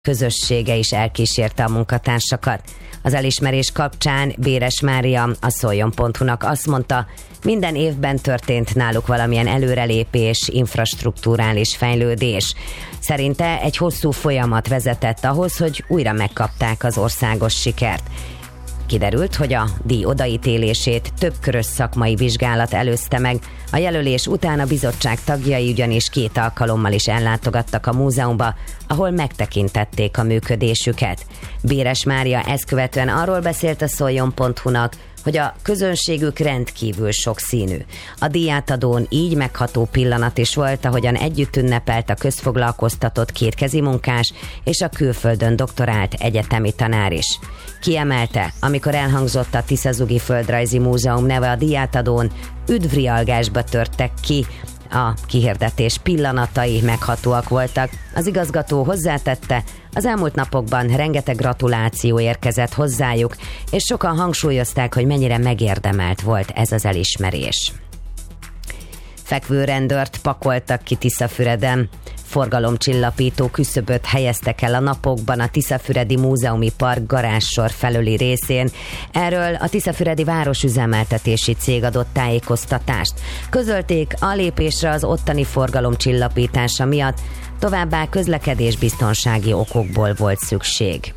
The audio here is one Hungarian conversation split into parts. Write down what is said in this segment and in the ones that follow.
közössége is elkísérte a munkatársakat. Az elismerés kapcsán Béres Mária a Szoljon.hu-nak azt mondta, minden évben történt náluk valamilyen előrelépés, infrastrukturális fejlődés. Szerinte egy hosszú folyamat vezetett ahhoz, hogy újra megkapták az országos sikert. Kiderült, hogy a díj odaítélését több körös szakmai vizsgálat előzte meg, a jelölés után a bizottság tagjai ugyanis 2 alkalommal is ellátogattak a múzeumba, ahol megtekintették a működésüket. Béres Mária ezt követően arról beszélt a Szoljon.hu-nak, hogy a közönségük rendkívül sokszínű. A díjátadón így megható pillanat is volt, ahogyan együtt ünnepelt a közfoglalkoztatott kétkezi munkás és a külföldön doktorált egyetemi tanár is. Kiemelte, amikor elhangzott a Tiszazugi Földrajzi Múzeum neve a díjátadón, üdvrialgásba törtek ki, a kihirdetés pillanatai meghatóak voltak. Az igazgató hozzátette, az elmúlt napokban rengeteg gratuláció érkezett hozzájuk, és sokan hangsúlyozták, hogy mennyire megérdemelt volt ez az elismerés. Fekvőrendőrt pakoltak ki Tiszafüreden. Forgalomcsillapító küszöböt helyeztek el a napokban a Tiszafüredi Múzeumi Park garázssor felőli részén. Erről a Tiszafüredi Városüzemeltetési Cég adott tájékoztatást. Közölték, a lépésre az ottani forgalomcsillapítása miatt, továbbá közlekedésbiztonsági okokból volt szükség.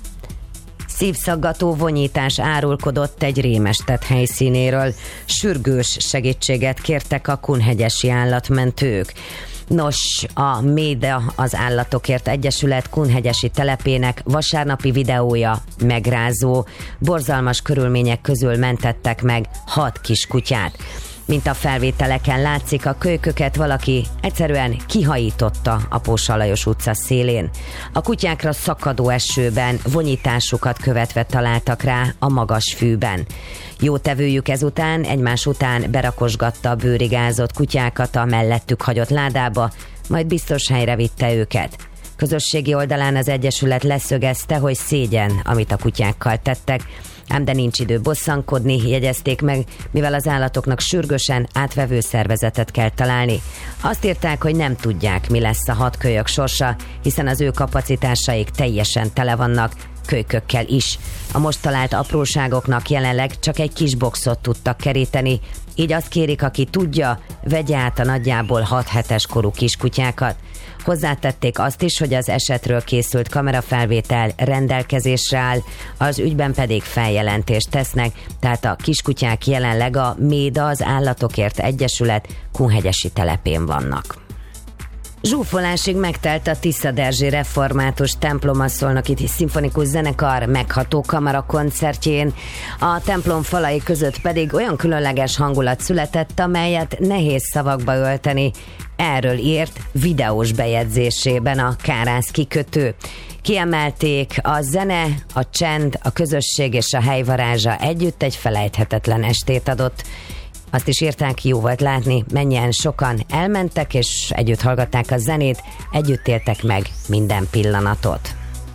Szívszaggató vonyítás árulkodott egy rémestett helyszínéről. Sürgős segítséget kértek a kunhegyesi állatmentők. Nos, a Méda az Állatokért Egyesület kunhegyesi telepének vasárnapi videója megrázó. Borzalmas körülmények közül mentettek meg 6 kiskutyát. Mint a felvételeken látszik, a kölyköket valaki egyszerűen kihajította a Pósa Lajos utca szélén. A kutyákra szakadó esőben vonyításukat követve találtak rá a magas fűben. Jótevőjük ezután egymás után berakosgatta a bőrigázott kutyákat a mellettük hagyott ládába, majd biztos helyre vitte őket. Közösségi oldalán az Egyesület leszögezte, hogy szégyen, amit a kutyákkal tettek, ám de nincs idő bosszankodni, jegyezték meg, mivel az állatoknak sürgősen átvevő szervezetet kell találni. Azt írták, hogy nem tudják, mi lesz a 6 kölyök sorsa, hiszen az ő kapacitásaik teljesen tele vannak, kölykökkel is. A most talált apróságoknak jelenleg csak egy kis boxot tudtak keríteni, így azt kérik, aki tudja, vegye át a nagyjából 6 hetes korú kiskutyákat. Hozzátették azt is, hogy az esetről készült kamerafelvétel rendelkezésre áll, az ügyben pedig feljelentést tesznek, tehát a kiskutyák jelenleg a Méda az Állatokért Egyesület kunhegyesi telepén vannak. Zsúfolásig megtelt a Tiszaderzsi Református templom a Szolnoki Szimfonikus Zenekar megható kamarakoncertjén. A templom falai között pedig olyan különleges hangulat született, amelyet nehéz szavakba ölteni. Erről írt videós bejegyzésében a Kárász kikötő. Kiemelték, a zene, a csend, a közösség és a helyvarázsa együtt egy felejthetetlen estét adott. Azt is írták, jó volt látni, mennyien sokan elmentek és együtt hallgatták a zenét, együtt éltek meg minden pillanatot.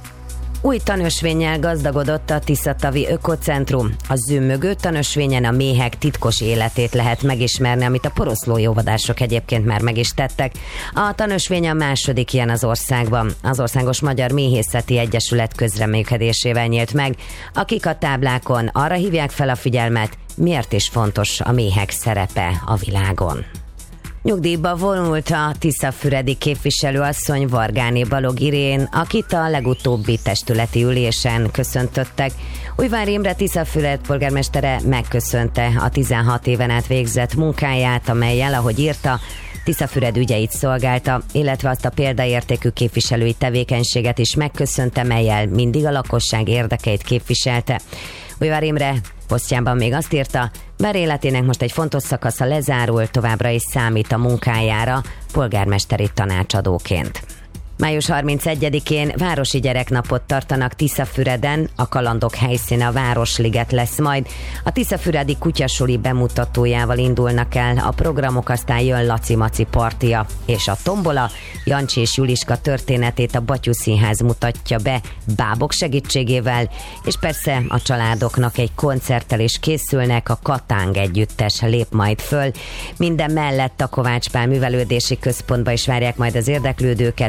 Új tanösvénnyel gazdagodott a Tiszatavi Ökocentrum. A zümmögő tanösvényen a méhek titkos életét lehet megismerni, amit a poroszlói óvodások egyébként már meg is tettek. A tanösvény a második ilyen az országban. Az Országos Magyar Méhészeti Egyesület közreműködésével nyílt meg, akik a táblákon arra hívják fel a figyelmet, miért is fontos a méhek szerepe a világon. Nyugdíjba vonult a tiszafüredi képviselőasszony Vargáné Balog Irén, akit a legutóbbi testületi ülésen köszöntöttek. Újvár Imre Tiszafüred polgármestere megköszönte a 16 éven át végzett munkáját, amellyel, ahogy írta, Tiszafüred ügyeit szolgálta, illetve azt a példaértékű képviselői tevékenységet is megköszönte, mellyel mindig a lakosság érdekeit képviselte. Újvár Imre posztjában még azt írta, bár életének most egy fontos szakasza lezárul, továbbra is számít a munkájára polgármesteri tanácsadóként. Május 31-én városi gyereknapot tartanak Tiszafüreden, a kalandok helyszíne a Városliget lesz majd. A tiszafüredi kutyasuli bemutatójával indulnak el a programok, aztán jön Laci Maci partia és a tombola. Jancsi és Juliska történetét a Batyú Színház mutatja be bábok segítségével, és persze a családoknak egy koncerttel is készülnek, a Katáng együttes lép majd föl. Minden mellett a Kovács Pál Művelődési Központba is várják majd az érdeklődőket, ahol például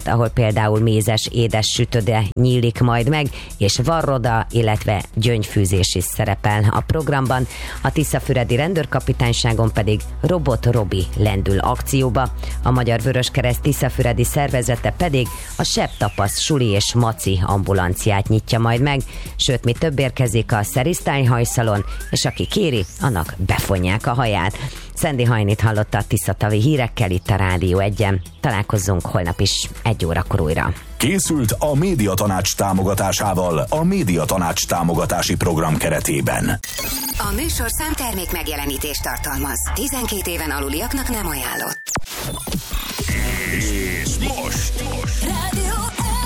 például mézes édes sütöde nyílik majd meg, és varroda, illetve gyöngyfűzés is szerepel a programban. A Tiszafüredi rendőrkapitányságon pedig Robot Robi lendül akcióba. A Magyar Vöröskereszt Tiszafüredi szervezete pedig a Sebb Tapasz Suli és Maci ambulanciát nyitja majd meg, sőt, mi több érkezik a Szerisztály-hajszalon, és aki kéri, annak befonják a haját. Szendi Hajnit hallotta a tiszatavi hírekkel itt a Rádió 1-en. Találkozzunk holnap is 1 órakor újra. Készült a Médiatanács támogatásával a Médiatanács támogatási program keretében. A műsor számtermék megjelenítést tartalmaz. 12 éven aluliaknak nem ajánlott. És most Rádió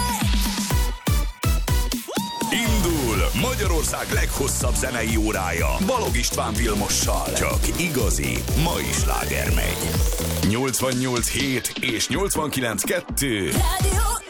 1! indul Magyarország leghosszabb zenei órája Balog István Vilmossal. Csak igazi mai sláger megy. 88.7 és 89.2 Rádió